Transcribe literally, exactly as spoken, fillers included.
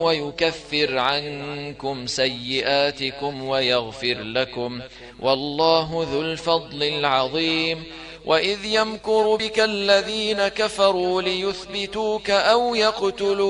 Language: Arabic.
ويكفر عنكم سيئاتكم ويغفر لكم، والله ذو الفضل العظيم. وإذ يمكر بك الذين كفروا ليثبتوك أو يقتلوك